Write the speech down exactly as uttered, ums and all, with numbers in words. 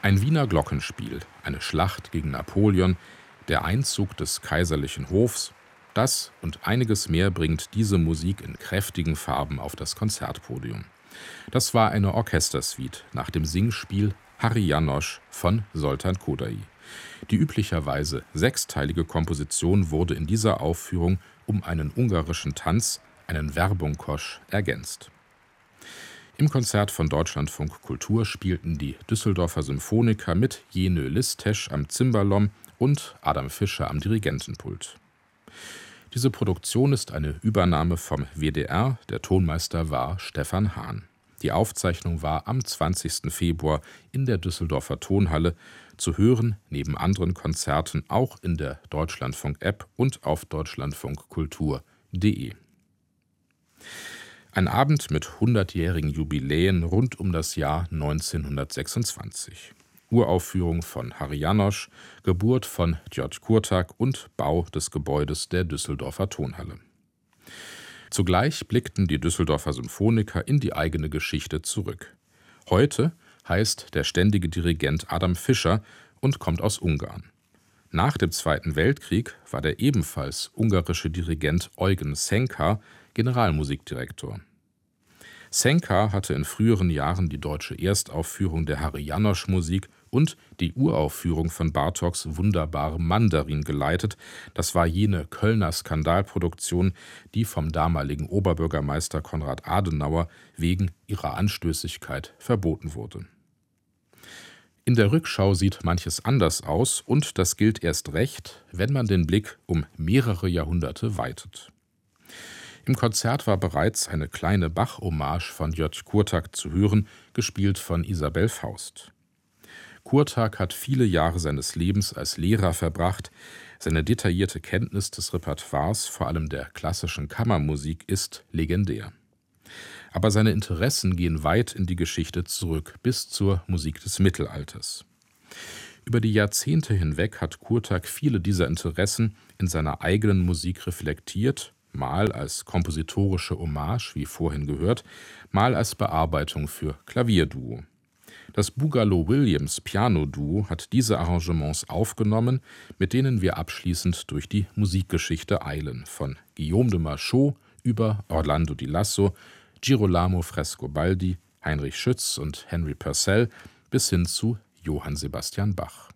Ein Wiener Glockenspiel, eine Schlacht gegen Napoleon, der Einzug des kaiserlichen Hofs, das und einiges mehr bringt diese Musik in kräftigen Farben auf das Konzertpodium. Das war eine Orchestersuite nach dem Singspiel Harry János von Zoltán Kodály. Die üblicherweise sechsteilige Komposition wurde in dieser Aufführung um einen ungarischen Tanz, einen Verbunkos, ergänzt. Im Konzert von Deutschlandfunk Kultur spielten die Düsseldorfer Symphoniker mit Jenő Lisztes am Cimbalom und Adam Fischer am Dirigentenpult. Diese Produktion ist eine Übernahme vom W D R, der Tonmeister war Stefan Hahn. Die Aufzeichnung war am zwanzigsten Februar in der Düsseldorfer Tonhalle, zu hören neben anderen Konzerten auch in der Deutschlandfunk-App und auf deutschlandfunkkultur punkt de. Ein Abend mit hundertjährigen Jubiläen rund um das Jahr neunzehnhundertsechsundzwanzig. Uraufführung von Harry János, Geburt von György Kurtág und Bau des Gebäudes der Düsseldorfer Tonhalle. Zugleich blickten die Düsseldorfer Symphoniker in die eigene Geschichte zurück. Heute heißt der ständige Dirigent Adam Fischer und kommt aus Ungarn. Nach dem Zweiten Weltkrieg war der ebenfalls ungarische Dirigent Eugen Szenka Generalmusikdirektor. Szenka hatte in früheren Jahren die deutsche Erstaufführung der Harry János-Musik und die Uraufführung von Bartoks Wunderbarem Mandarin geleitet. Das war jene Kölner Skandalproduktion, die vom damaligen Oberbürgermeister Konrad Adenauer wegen ihrer Anstößigkeit verboten wurde. In der Rückschau sieht manches anders aus und das gilt erst recht, wenn man den Blick um mehrere Jahrhunderte weitet. Im Konzert war bereits eine kleine Bach-Hommage von György Kurtág zu hören, gespielt von Isabell Faust. Kurtág hat viele Jahre seines Lebens als Lehrer verbracht. Seine detaillierte Kenntnis des Repertoires, vor allem der klassischen Kammermusik, ist legendär. Aber seine Interessen gehen weit in die Geschichte zurück, bis zur Musik des Mittelalters. Über die Jahrzehnte hinweg hat Kurtág viele dieser Interessen in seiner eigenen Musik reflektiert, mal als kompositorische Hommage, wie vorhin gehört, mal als Bearbeitung für Klavierduo. Das Boogaloo-Williams Piano-Duo hat diese Arrangements aufgenommen, mit denen wir abschließend durch die Musikgeschichte eilen, von Guillaume de Machaut über Orlando di Lasso, Girolamo Frescobaldi, Heinrich Schütz und Henry Purcell bis hin zu Johann Sebastian Bach.